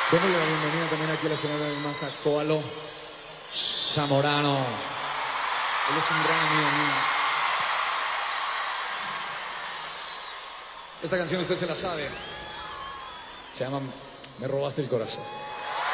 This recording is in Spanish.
Démosle la bienvenida también aquí a la escena del más a Koalo Zamorano. Él es un gran amigo mío. Esta canción usted se la sabe. Se llama Me robaste el corazón.